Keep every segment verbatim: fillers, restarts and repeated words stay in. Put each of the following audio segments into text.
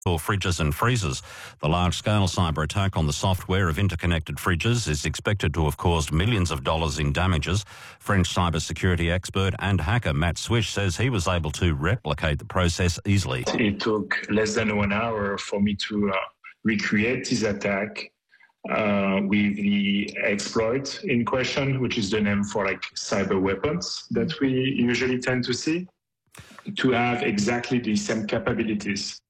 or fridges and freezers. The large-scale cyber attack on the software of interconnected fridges is expected to have caused millions of dollars in damages. French cybersecurity expert and hacker Matt Swish says he was able to replicate the process easily. It took less than one hour for me to uh, recreate this attack uh, with the exploit in question, which is the name for like cyber weapons that we usually tend to see, to have exactly the same capabilities.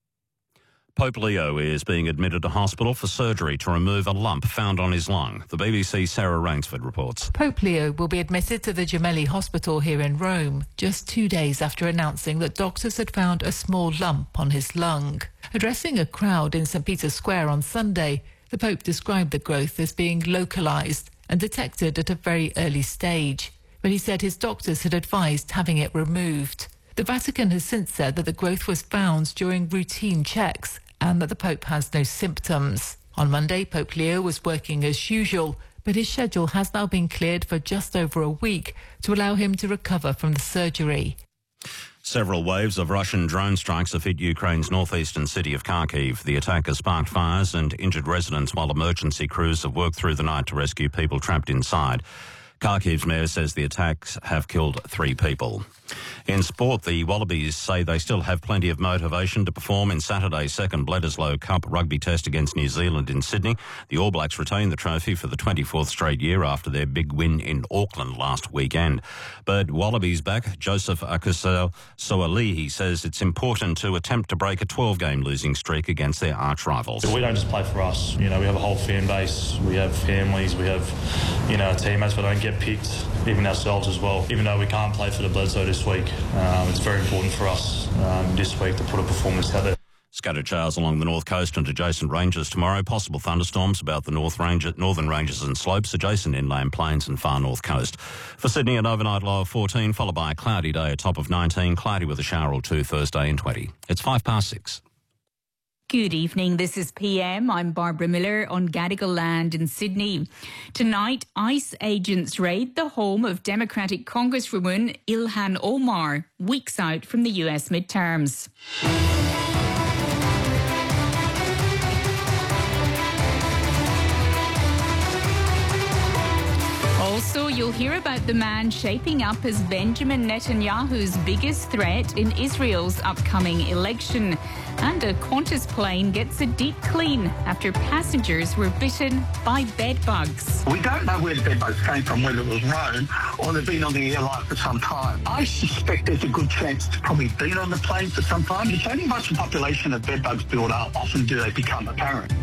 Pope Leo is being admitted to hospital for surgery to remove a lump found on his lung. The B B C's Sarah Rainsford reports. Pope Leo will be admitted to the Gemelli Hospital here in Rome, just two days after announcing that doctors had found a small lump on his lung. Addressing a crowd in St Peter's Square on Sunday, the Pope described the growth as being localised and detected at a very early stage, but he said his doctors had advised having it removed. The Vatican has since said that the growth was found during routine checks and that the Pope has no symptoms. On Monday, Pope Leo was working as usual, but his schedule has now been cleared for just over a week to allow him to recover from the surgery. Several waves of Russian drone strikes have hit Ukraine's northeastern city of Kharkiv. The attack has sparked fires and injured residents while emergency crews have worked through the night to rescue people trapped inside. Kharkiv's mayor says the attacks have killed three people. In sport, the Wallabies say they still have plenty of motivation to perform in Saturday's second Bledisloe Cup rugby test against New Zealand in Sydney. The All Blacks retained the trophy for the twenty-fourth straight year after their big win in Auckland last weekend. But Wallabies back Joseph Akusel-Soalihi says it's important to attempt to break a twelve-game losing streak against their arch-rivals. We don't just play for us. You know, we have a whole fan base, we have families, we have, you know, teammates, but don't get picked, even ourselves as well. Even though we can't play for the Bledisloe this week, um, it's very important for us um, this week to put a performance out there. Scattered showers along the north coast and adjacent ranges tomorrow. Possible thunderstorms about the north range, northern ranges and slopes, adjacent inland plains and far north coast. For Sydney, an overnight low of fourteen, followed by a cloudy day, a top of nineteen, cloudy with a shower or two Thursday and twenty. It's five past six. Good evening, this is P M. I'm Barbara Miller on Gadigal land in Sydney. Tonight, ICE agents raid the home of Democratic Congresswoman Ilhan Omar, weeks out from the U S midterms. Also, you'll hear about the man shaping up as Benjamin Netanyahu's biggest threat in Israel's upcoming election. And a Qantas plane gets a deep clean after passengers were bitten by bed bugs. We don't know where the bed bugs came from, whether it was Rome or they've been on the airline for some time. I suspect there's a good chance it's probably been on the plane for some time. It's only once the population of bed bugs build up, often do they become apparent.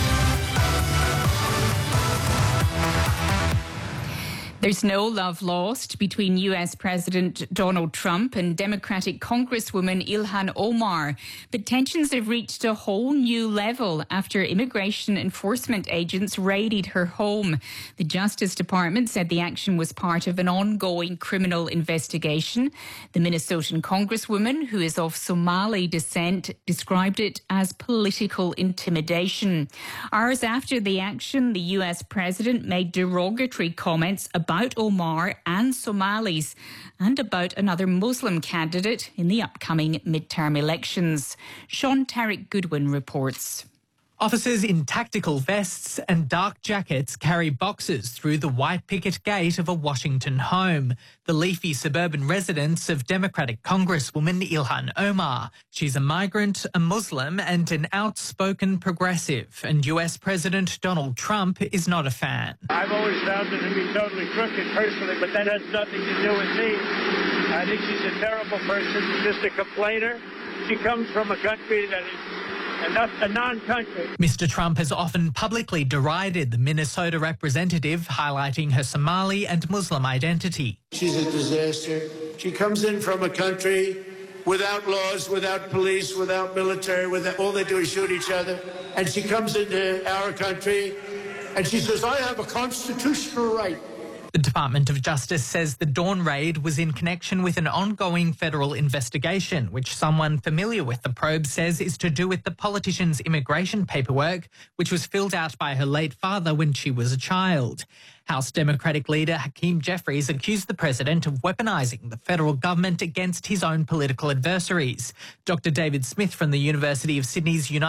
There's no love lost between U S President Donald Trump and Democratic Congresswoman Ilhan Omar, but tensions have reached a whole new level after immigration enforcement agents raided her home. The Justice Department said the action was part of an ongoing criminal investigation. The Minnesotan Congresswoman, who is of Somali descent, described it as political intimidation. Hours after the action, the U S President made derogatory comments about about Omar and Somalis and about another Muslim candidate in the upcoming midterm elections. Sean Tarek Goodwin reports. Officers in tactical vests and dark jackets carry boxes through the white picket gate of a Washington home, the leafy suburban residence of Democratic Congresswoman Ilhan Omar. She's a migrant, a Muslim and an outspoken progressive, and U S President Donald Trump is not a fan. I've always found her to be totally crooked personally, but that has nothing to do with me. I think she's a terrible person. She's just a complainer. She comes from a country that is a non-country. Mister Trump has often publicly derided the Minnesota representative, highlighting her Somali and Muslim identity. She's a disaster. She comes in from a country without laws, without police, without military, without, all they do is shoot each other. And she comes into our country and she says, I have a constitutional right. The Department of Justice says the Dawn raid was in connection with an ongoing federal investigation, which someone familiar with the probe says is to do with the politician's immigration paperwork, which was filled out by her late father when she was a child. House Democratic leader Hakeem Jeffries accused the president of weaponising the federal government against his own political adversaries. Doctor David Smith from the University of Sydney's United